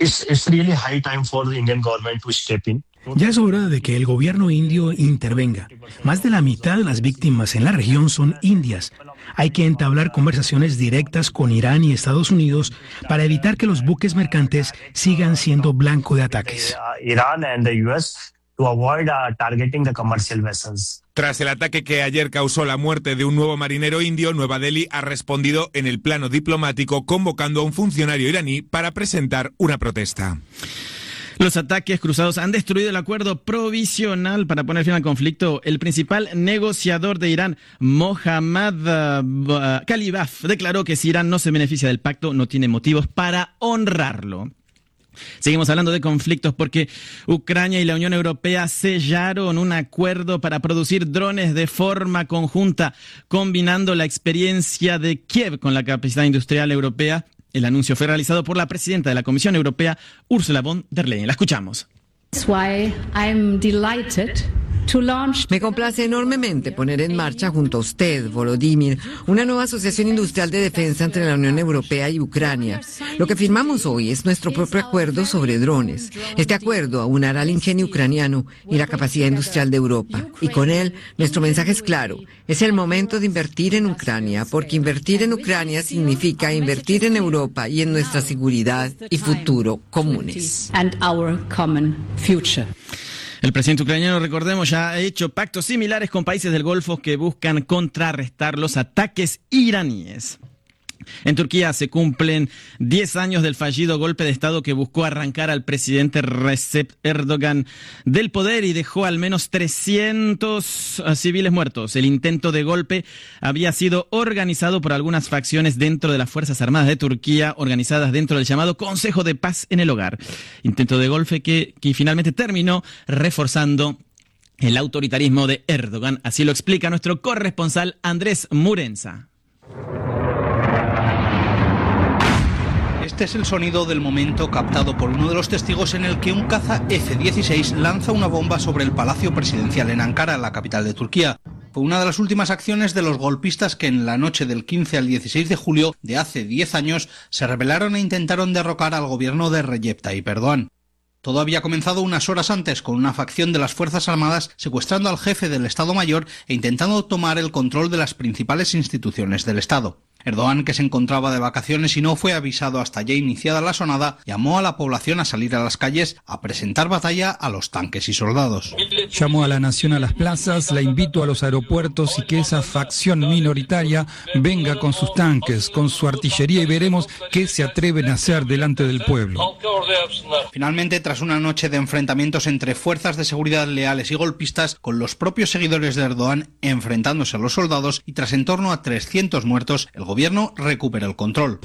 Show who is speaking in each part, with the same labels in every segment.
Speaker 1: It's really high time for the Indian government to step in.
Speaker 2: Ya es hora de que el gobierno indio intervenga. Más de la mitad de las víctimas en la región son indias. Hay que entablar conversaciones directas con Irán y Estados Unidos para evitar que los buques mercantes sigan siendo blanco de ataques.
Speaker 1: Iran and the US to avoid targeting the commercial vessels.
Speaker 3: Tras el ataque que ayer causó la muerte de un nuevo marinero indio, Nueva Delhi ha respondido en el plano diplomático convocando a un funcionario iraní para presentar una protesta.
Speaker 4: Los ataques cruzados han destruido el acuerdo provisional para poner fin al conflicto. El principal negociador de Irán, Mohammad Khalibaf, declaró que si Irán no se beneficia del pacto, no tiene motivos para honrarlo. Seguimos hablando de conflictos porque Ucrania y la Unión Europea sellaron un acuerdo para producir drones de forma conjunta, combinando la experiencia de Kiev con la capacidad industrial europea. El anuncio fue realizado por la presidenta de la Comisión Europea, Ursula von der Leyen. La escuchamos.
Speaker 5: Me complace enormemente poner en marcha junto a usted, Volodymyr, una nueva asociación industrial de defensa entre la Unión Europea y Ucrania. Lo que firmamos hoy es nuestro propio acuerdo sobre drones. Este acuerdo aunará el ingenio ucraniano y la capacidad industrial de Europa. Y con él, nuestro mensaje es claro. Es el momento de invertir en Ucrania, porque invertir en Ucrania significa invertir en Europa y en nuestra seguridad y futuro comunes.
Speaker 4: El presidente ucraniano, recordemos, ya ha hecho pactos similares con países del Golfo que buscan contrarrestar los ataques iraníes. En Turquía se cumplen 10 años del fallido golpe de Estado que buscó arrancar al presidente Recep Erdogan del poder y dejó al menos 300 civiles muertos. El intento de golpe había sido organizado por algunas facciones dentro de las Fuerzas Armadas de Turquía, organizadas dentro del llamado Consejo de Paz en el Hogar. Intento de golpe que finalmente terminó reforzando el autoritarismo de Erdogan. Así lo explica nuestro corresponsal Andrés Murenza.
Speaker 6: Este es el sonido del momento captado por uno de los testigos en el que un caza F-16 lanza una bomba sobre el Palacio Presidencial en Ankara, la capital de Turquía. Fue una de las últimas acciones de los golpistas que en la noche del 15 al 16 de julio de hace 10 años se rebelaron e intentaron derrocar al gobierno de Recep Tayyip Erdogan. Todo había comenzado unas horas antes con una facción de las Fuerzas Armadas secuestrando al jefe del Estado Mayor e intentando tomar el control de las principales instituciones del Estado. Erdogan, que se encontraba de vacaciones y no fue avisado hasta ya iniciada la sonada, llamó a la población a salir a las calles a presentar batalla a los tanques y soldados.
Speaker 7: Llamó a la nación a las plazas, la invito a los aeropuertos y que esa facción minoritaria venga con sus tanques, con su artillería y veremos qué se atreven a hacer delante del pueblo.
Speaker 6: Finalmente, tras una noche de enfrentamientos entre fuerzas de seguridad leales y golpistas, con los propios seguidores de Erdogan enfrentándose a los soldados y tras en torno a 300 muertos, el gobierno recupera el control.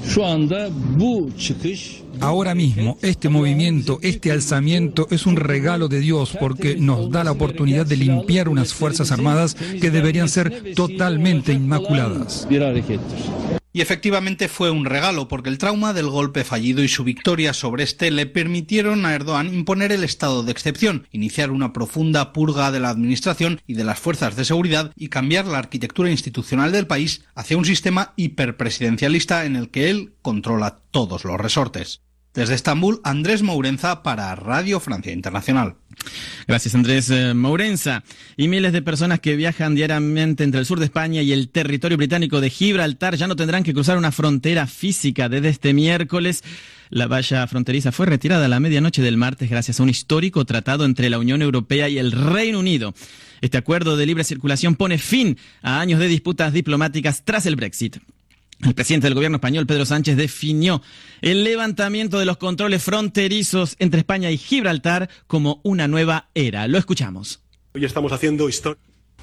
Speaker 7: Ahora mismo, este movimiento, este alzamiento es un regalo de Dios porque nos da la oportunidad de limpiar unas Fuerzas Armadas que deberían ser totalmente inmaculadas.
Speaker 6: Y efectivamente fue un regalo, porque el trauma del golpe fallido y su victoria sobre este le permitieron a Erdogan imponer el estado de excepción, iniciar una profunda purga de la administración y de las fuerzas de seguridad y cambiar la arquitectura institucional del país hacia un sistema hiperpresidencialista en el que él controla todos los resortes. Desde Estambul, Andrés Mourenza para Radio Francia Internacional.
Speaker 4: Gracias, Andrés Mourenza. Y miles de personas que viajan diariamente entre el sur de España y el territorio británico de Gibraltar ya no tendrán que cruzar una frontera física desde este miércoles. La valla fronteriza fue retirada a la medianoche del martes gracias a un histórico tratado entre la Unión Europea y el Reino Unido. Este acuerdo de libre circulación pone fin a años de disputas diplomáticas tras el Brexit. El presidente del gobierno español, Pedro Sánchez, definió el levantamiento de los controles fronterizos entre España y Gibraltar como una nueva era. Lo escuchamos.
Speaker 8: Hoy estamos haciendo historia,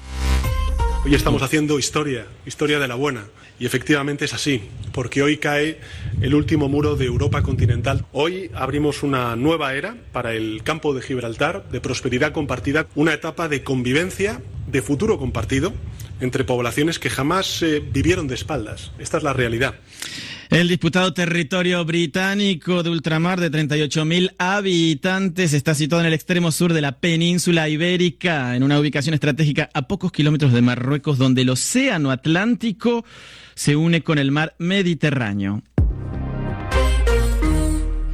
Speaker 8: historia de la buena. Y efectivamente es así, porque hoy cae el último muro de Europa continental. Hoy abrimos una nueva era para el campo de Gibraltar, de prosperidad compartida, una etapa de convivencia, de futuro compartido, entre poblaciones que jamás vivieron de espaldas. Esta es la realidad.
Speaker 4: El disputado territorio británico de ultramar de 38.000 habitantes está situado en el extremo sur de la península ibérica, en una ubicación estratégica a pocos kilómetros de Marruecos, donde el océano Atlántico se une con el mar Mediterráneo.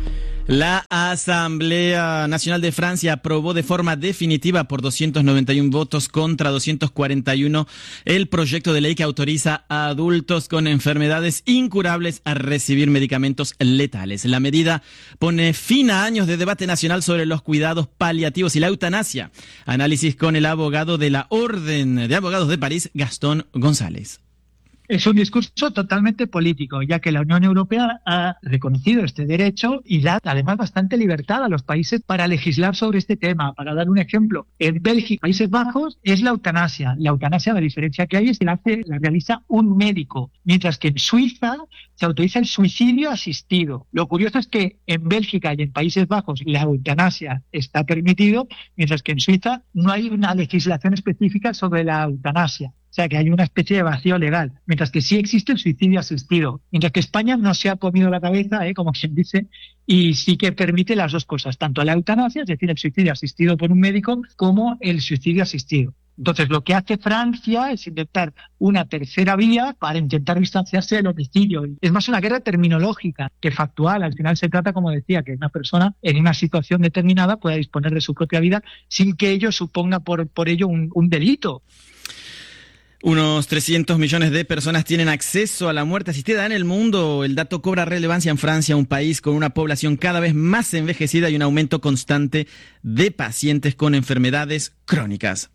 Speaker 4: La Asamblea Nacional de Francia aprobó de forma definitiva por 291 votos contra 241 el proyecto de ley que autoriza a adultos con enfermedades incurables a recibir medicamentos letales. La medida pone fin a años de debate nacional sobre los cuidados paliativos y la eutanasia. Análisis con el abogado de la Orden de Abogados de París, Gastón González.
Speaker 9: Es un discurso totalmente político, ya que la Unión Europea ha reconocido este derecho y da además bastante libertad a los países para legislar sobre este tema. Para dar un ejemplo, en Bélgica, Países Bajos, es la eutanasia. La eutanasia, la diferencia que hay es que la realiza un médico, mientras que en Suiza se autoriza el suicidio asistido. Lo curioso es que en Bélgica y en Países Bajos la eutanasia está permitido, mientras que en Suiza no hay una legislación específica sobre la eutanasia. O sea, que hay una especie de vacío legal, mientras que sí existe el suicidio asistido. Mientras que España no se ha comido la cabeza, como quien dice, y sí que permite las dos cosas, tanto la eutanasia, es decir, el suicidio asistido por un médico, como el suicidio asistido. Entonces, lo que hace Francia es intentar una tercera vía para intentar distanciarse del homicidio. Es más una guerra terminológica que factual. Al final se trata, como decía, que una persona en una situación determinada pueda disponer de su propia vida sin que ello suponga por ello un delito.
Speaker 4: Unos 300 millones de personas tienen acceso a la muerte asistida en el mundo. El dato cobra relevancia en Francia, un país con una población cada vez más envejecida y un aumento constante de pacientes con enfermedades crónicas.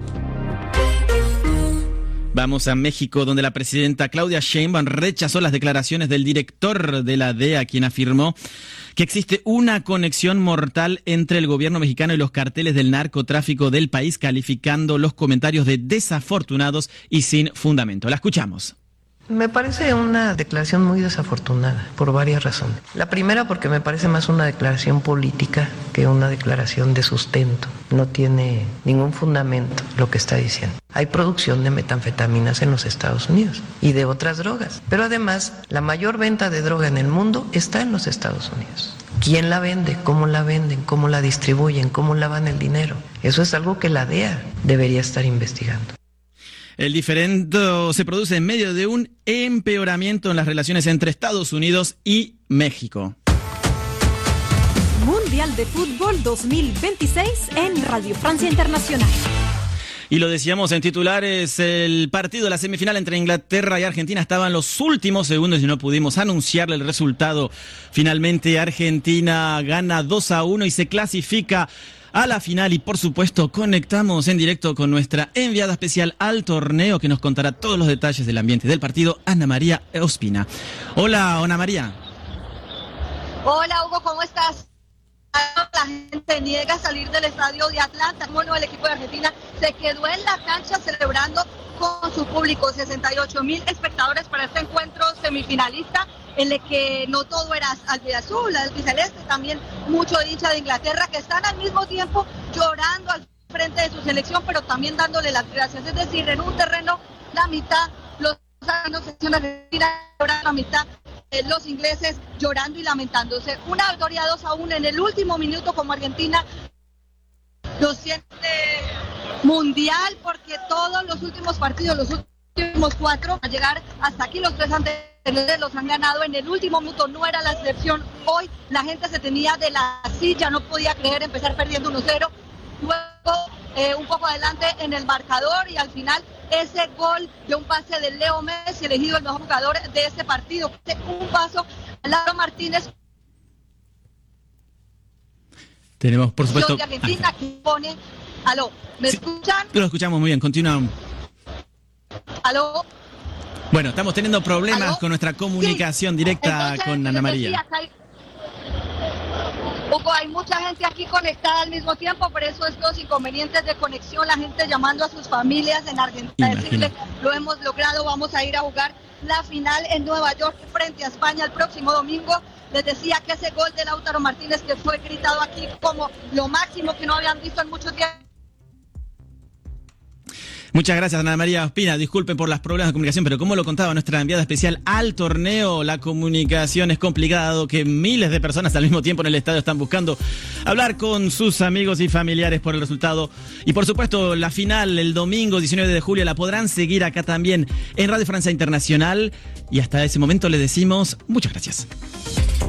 Speaker 4: Vamos a México, donde la presidenta Claudia Sheinbaum rechazó las declaraciones del director de la DEA, quien afirmó que existe una conexión mortal entre el gobierno mexicano y los carteles del narcotráfico del país, calificando los comentarios de desafortunados y sin fundamento. La escuchamos.
Speaker 10: Me parece una declaración muy desafortunada por varias razones. La primera, porque me parece más una declaración política que una declaración de sustento. No tiene ningún fundamento lo que está diciendo. Hay producción de metanfetaminas en los Estados Unidos y de otras drogas. Pero además, la mayor venta de droga en el mundo está en los Estados Unidos. ¿Quién la vende? ¿Cómo la venden? ¿Cómo la distribuyen? ¿Cómo lavan el dinero? Eso es algo que la DEA debería estar investigando.
Speaker 4: El diferendo se produce en medio de un empeoramiento en las relaciones entre Estados Unidos y México.
Speaker 11: Mundial de Fútbol 2026 en Radio Francia Internacional.
Speaker 4: Y lo decíamos en titulares, el partido de la semifinal entre Inglaterra y Argentina estaba en los últimos segundos y no pudimos anunciarle el resultado. Finalmente Argentina gana 2-1 y se clasifica a la final, y por supuesto conectamos en directo con nuestra enviada especial al torneo que nos contará todos los detalles del ambiente del partido, Ana María Ospina. Hola, Ana María.
Speaker 12: Hola, Hugo, ¿cómo estás? La gente niega salir del estadio de Atlanta. Bueno, el equipo de Argentina se quedó en la cancha celebrando con su público, 68,000 espectadores para este encuentro semifinalista, en el que no todo era albiazul, albiceleste, también mucho hincha de Inglaterra que están al mismo tiempo llorando al frente de su selección, pero también dándole las gracias. Es decir, en un terreno la mitad los argentinos llorando, la mitad los ingleses llorando y lamentándose. Una victoria 2-1 en el último minuto, como Argentina lo siente mundial, porque todos los últimos partidos, los últimos 4, a llegar hasta aquí, los 3 anteriores los han ganado en el último minuto. No era la excepción. Hoy la gente se tenía de la silla, no podía creer empezar perdiendo 1-0, luego un poco adelante en el marcador, y al final ese gol de un pase de Leo Messi, elegido el mejor jugador de este partido. Un paso a Lautaro Martínez.
Speaker 4: Tenemos, por supuesto,
Speaker 12: de Argentina, que pone... ¿Aló? ¿Me escuchan?
Speaker 4: Lo escuchamos muy bien, continuamos.
Speaker 12: ¿Aló?
Speaker 4: Bueno, estamos teniendo problemas
Speaker 12: ¿Aló?
Speaker 4: con nuestra comunicación directa. Entonces, con Ana María.
Speaker 12: Hay mucha gente aquí conectada al mismo tiempo, por eso estos inconvenientes de conexión, la gente llamando a sus familias en Argentina, decirle, lo hemos logrado, vamos a ir a jugar la final en Nueva York frente a España el próximo domingo. Les decía que ese gol de Lautaro Martínez, que fue gritado aquí como lo máximo que no habían visto en mucho tiempo.
Speaker 4: Muchas gracias, Ana María Ospina. Disculpen por los problemas de comunicación, pero como lo contaba nuestra enviada especial al torneo, la comunicación es complicada, dado que miles de personas al mismo tiempo en el estadio están buscando hablar con sus amigos y familiares por el resultado. Y por supuesto, la final el domingo 19 de julio la podrán seguir acá también en Radio Francia Internacional. Y hasta ese momento le decimos muchas gracias.